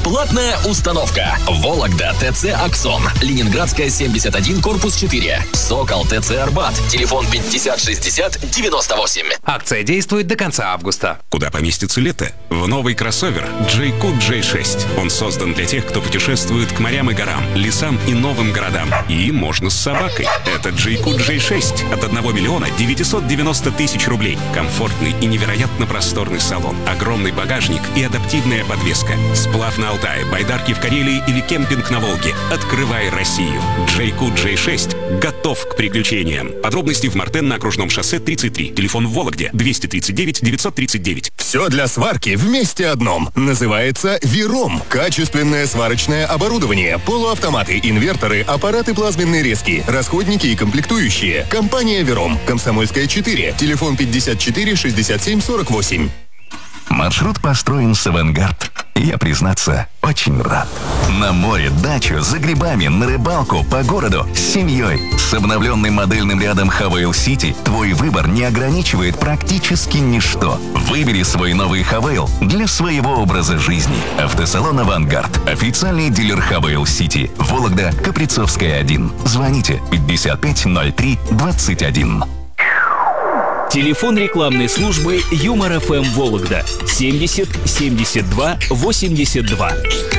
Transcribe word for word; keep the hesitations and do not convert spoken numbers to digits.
Платная установка. Вологда ТЦ Аксон. Ленинградская семьдесят один, корпус четыре. Сокол ТЦ Арбат. Телефон пятьдесят шестьдесят девяносто восемь. Акция действует до конца августа. Куда поместится лето? В новый кроссовер Джейкут джей шесть. Он создан для тех, кто путешествует к морям и горам, лесам и новым городам. И можно с собакой. Это Джейкут джей шесть от одного миллиона девятисот девяноста тысяч рублей. Комфортный и невероятно просторный салон, огромный багажник и адаптивная подвеска. Сплав на Алтае, байдарки в Карелии или кемпинг на Волге. Открывай Россию. Джейкут джей шесть готов к приключениям. Подробности в Мартен на окружном шоссе тридцать три. Телефон в Вологде двести тридцать девять девятьсот тридцать девять. Все для сварки вместе одном. Называется Виром. Качественное сварочное оборудование, полуавтоматы, инверторы, аппараты плазменной резки, расходники и комплектующие. Компания Виром. Комсомольская четыре. Телефон пятьдесят четыре шестьдесят семь сорок восемь. Маршрут построен с «Авангард». Я, признаться, очень рад. На море, дачу, за грибами, на рыбалку, по городу, с семьей. С обновленным модельным рядом Хавейл Сити твой выбор не ограничивает практически ничто. Выбери свой новый Хавейл для своего образа жизни. Автосалон «Авангард». Официальный дилер Хавейл Сити. Вологда, Каприцовская, один. Звоните пятьдесят пять ноль три двадцать один. Телефон рекламной службы Юмор ФМ Вологда семьдесят семьдесят два восемьдесят два.